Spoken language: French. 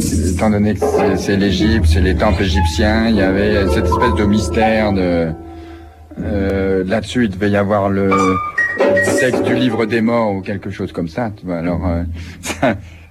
étant donné que c'est l'Égypte, c'est les temples égyptiens, il y avait cette espèce de mystère là-dessus, il devait y avoir le texte du livre des morts ou quelque chose comme ça. Tu vois. Alors,